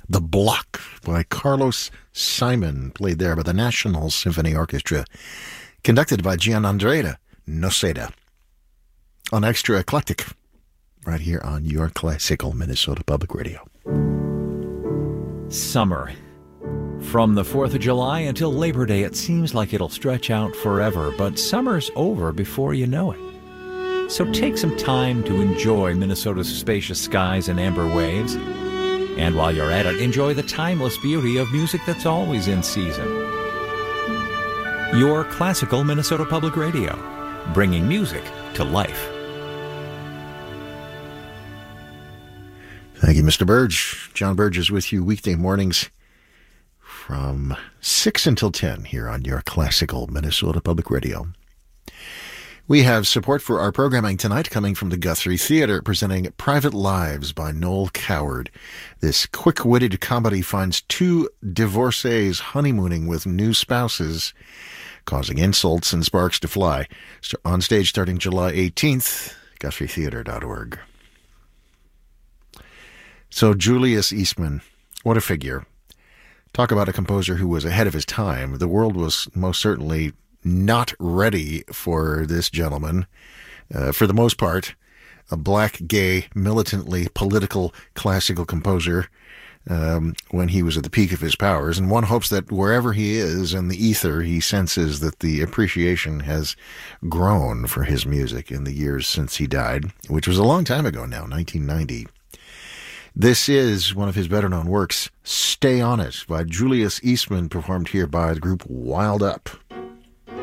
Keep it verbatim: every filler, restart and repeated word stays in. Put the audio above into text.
The Block by Carlos Simon, played there by the National Symphony Orchestra, conducted by Gianandrea Noseda. On Extra Eclectic, right here on your classical Minnesota Public Radio. Summer. From the fourth of July until Labor Day, it seems like it'll stretch out forever, but summer's over before you know it. So take some time to enjoy Minnesota's spacious skies and amber waves. And while you're at it, enjoy the timeless beauty of music that's always in season. Your classical Minnesota Public Radio, bringing music to life. Thank you, Mister Burge. John Burge is with you weekday mornings from six until ten here on your classical Minnesota Public Radio. We have support for our programming tonight coming from the Guthrie Theater, presenting Private Lives by Noel Coward. This quick-witted comedy finds two divorcees honeymooning with new spouses, causing insults and sparks to fly. On stage starting July eighteenth, guthrie theater dot org. So Julius Eastman, what a figure. Talk about a composer who was ahead of his time. The world was most certainly not ready for this gentleman. Uh, for the most part, a black, gay, militantly political classical composer um, when he was at the peak of his powers. And one hopes that wherever he is in the ether, he senses that the appreciation has grown for his music in the years since he died, which was a long time ago now, nineteen ninety. This is one of his better-known works, Stay On It, by Julius Eastman, performed here by the group Wild Up.